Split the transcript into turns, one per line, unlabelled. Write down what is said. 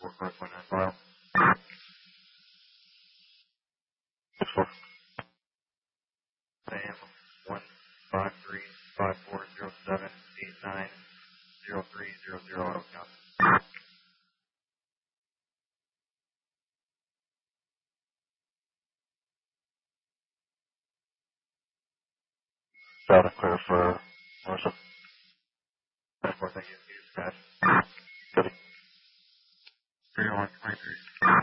file. Sam 1535407890300 auto count. Data clear for Marshall. Thank you. Dispatch. 3123.